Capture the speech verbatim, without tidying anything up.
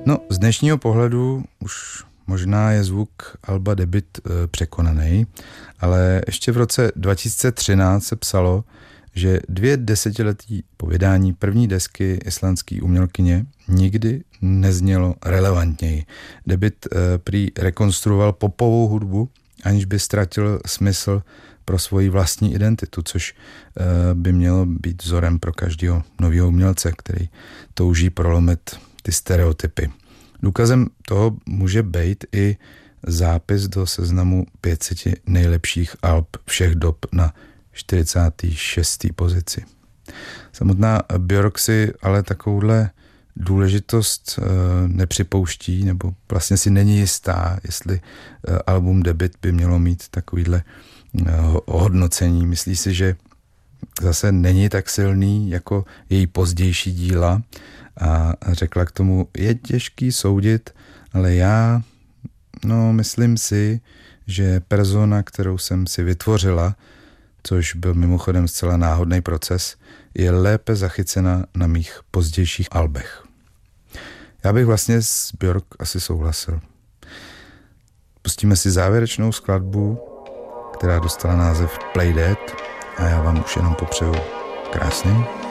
No, z dnešního pohledu už možná je zvuk alba Debut e, překonaný, ale ještě v roce dva tisíce třináct se psalo, že dvě desetiletí po vydání první desky islandské umělkyně nikdy neznělo relevantněji. Debut e, prý rekonstruoval popovou hudbu, aniž by ztratil smysl pro svoji vlastní identitu, což e, by mělo být vzorem pro každého nového umělce, který touží prolomit ty stereotypy. Důkazem toho může být i zápis do seznamu pět set nejlepších alb všech dob na čtyřicáté šesté pozici. Samotná Björk si ale takovouhle důležitost nepřipouští, nebo vlastně si není jistá, jestli album Debut by mělo mít takovýhle ohodnocení. Myslí si, že zase není tak silný jako její pozdější díla a řekla k tomu, je těžký soudit, ale já, no myslím si, že persona, kterou jsem si vytvořila, což byl mimochodem zcela náhodný proces, je lépe zachycena na mých pozdějších albech. Já bych vlastně s Björk asi souhlasil. Pustíme si závěrečnou skladbu, která dostala název Play Dead a já vám už jenom popřeju krásný